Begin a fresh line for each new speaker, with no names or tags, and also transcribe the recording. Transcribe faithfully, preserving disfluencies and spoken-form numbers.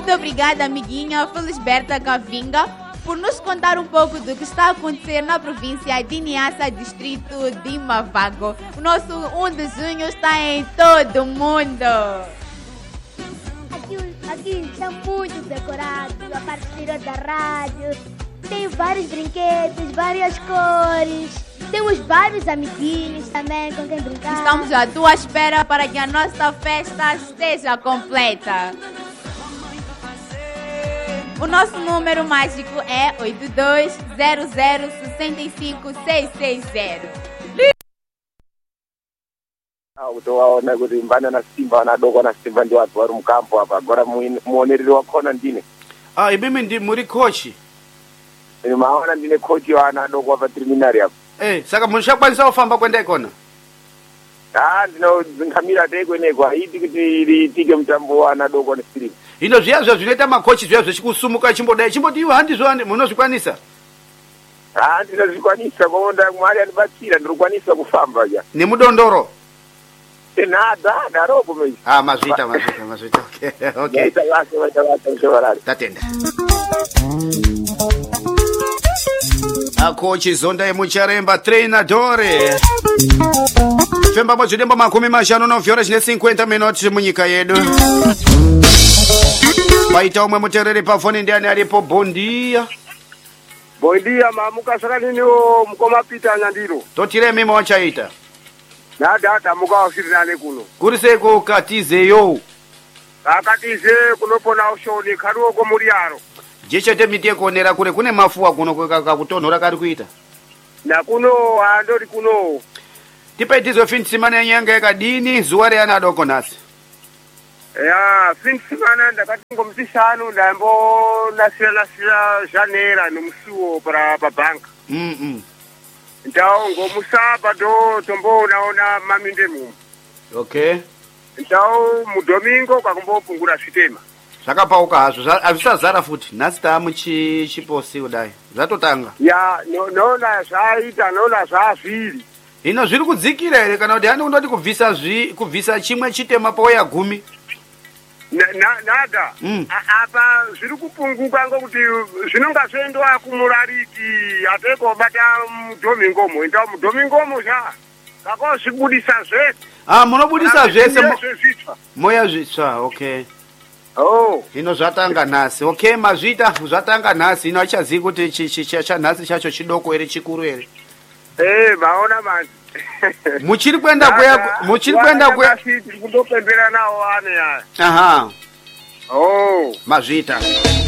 Muito obrigada, amiguinha Felisberta Gavinga, por nos contar um pouco do que está a acontecer na província de Niassa, distrito de Mavago. O nosso um de junho está em todo o mundo.
Aqui, aqui está muito decorado, a partir da rádio. Tem vários brinquedos, várias cores. Temos vários amiguinhos também com quem brincar.
Estamos à tua espera para que a nossa festa esteja completa. O nosso número mágico é oito dois zero zero seis cinco seis seis zero.
Utaona kuti mbana na Simba wanadoko na Simba ndio watu wari mkampo hapa. Agora muonereri wakhona ndine.
Ah, ibimi ndi muri coach.
Ni maona ndine coach wa anadoko hapa terminal hapa.
Eh, saka munshakwanisa kufamba kwenda ikona.
Ah, ndino zingamira teko neko aiti kuti ritike mtambo wa anadoko na Simba.
Ino zviyazo zvinoita makochi zviyazo chikusumuka chimbodai chimboti iwe handizvo munozvikwanisa.
Ah, ndinozvikwanisa kuonda Mwari anibatsira ndirikwanisa kufamba ja.
Nemudondoro.
Nada, narobo mimi.
Ah, mazvita mazvita mazvita. Okay. Okay. Tatenda. Akochi zonda emucharemba treinadore. Femba mozvidembo makumi mashanu novhora chine cinquenta minuti munyika yedu. Paita umwe muterere pafoni ndiani aripo. Bondia.
Bondia mamuka sakaniwo mukoma Peter Nyandiro.
Totire mimi wachaita.
Nada tamuka washirinane kuno.
Kuri seko katize yo.
Akatize kunopona ushoni karuo ko muriaro.
Jechete mitie kuonera kure kune mafuwa kuno kakutonhora kari kuita.
Na kuno andori kuno.
Tipaitizo finsimana yenyanga yakadini zuwa reana adoko nasi.
Ya, finsimana ndakati ngomzishanu ndambo nasira nasira janera nomusuwo para pabanka.
Mm mm.
Então, ngomusaba do tombo unaona maminde mumu.
Okay.
Então, mu domingo kwakumbopungura svitema.
Zvakapauka hazvo hazvisazara futi. Nhasi taamuchi chiposi kudai. Zvatotanga.
Ya, no nona zvaita nona zvazviri.
Hino zviri kudzikira here kana kuti hani kundoti kubvisa zvi kubvisa chimwe chitema pauya gumi.
Na, na, nada.
Mm.
Apa zviri kupunguka ngokuti zvinonga zvoendwa kumurariki ateko bata mudomingomo. Então mudomingomo zva kakozvibudisa zvese.
Ah, munobudisa zvese
mo
moya zvitsva. Okay.
Oh.
Hino zvatanga nhasi. Okay, mazvita zvatanga nhasi. Hino achazivi kuti chanhasi chacho chidoko here chikuru here.
Eh, maona manje.
Muchiri kwenda kweya muchiri kwenda kweya
kundopembera nawo ane ya.
Aha.
Oh,
mazvita.